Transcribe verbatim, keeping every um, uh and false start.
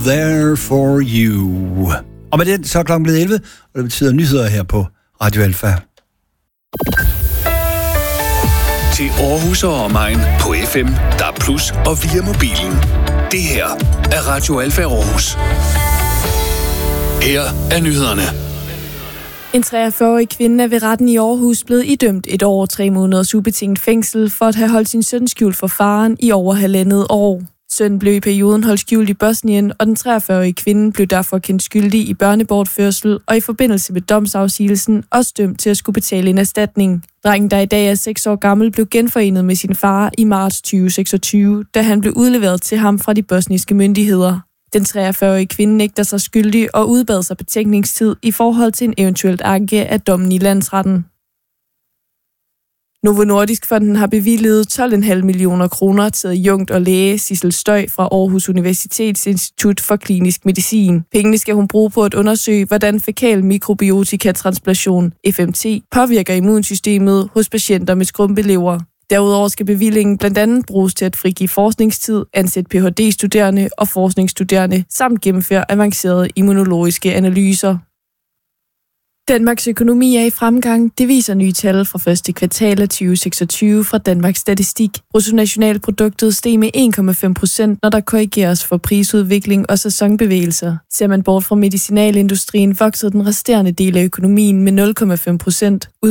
There for you. Og med den, så er klokken blevet elleve, og det betyder nyheder her på Radio Alfa. Til Aarhus og omegn på F M, D A B plus, og via mobilen. Det her er Radio Alfa Aarhus. Her er nyhederne. En treogfyrre-årig kvinde er ved retten i Aarhus blevet idømt et år og tre måneders ubetinget fængsel for at have holdt sin søn skjult for faren i over halvandet år. Sønnen blev i perioden holdt skjult i Bosnien, og den treogfyrre-årige kvinde blev derfor kendt skyldig i børnebortførsel og i forbindelse med domsafsigelsen også dømt til at skulle betale en erstatning. Drengen, der i dag er seks år gammel, blev genforenet med sin far i marts tyve seksogtyve, da han blev udleveret til ham fra de bosniske myndigheder. Den treogfyrre-årige kvinde nægter sig skyldig og udbad sig betænkningstid i forhold til en eventuelt anke af dommen i landsretten. Novo Nordisk Fonden har bevilget tolv komma fem millioner kroner til adjunkt og læge Sissel Støj fra Aarhus Universitets Institut for Klinisk Medicin. Pengene skal hun bruge på at undersøge, hvordan fækal mikrobiotikatransplantation, F M T, påvirker immunsystemet hos patienter med skrumpelever. Derudover skal bevillingen blandt andet bruges til at frigive forskningstid, ansætte P H D-studerende og forskningsstuderende, samt gennemføre avancerede immunologiske analyser. Danmarks økonomi er i fremgang. Det viser nye tal fra første kvartal af tyve seksogtyve fra Danmarks Statistik. Bruttonationalproduktet steg med en komma fem procent, når der korrigeres for prisudvikling og sæsonbevægelser. Ser man bort fra medicinalindustrien, voksede den resterende del af økonomien med nul komma fem procent.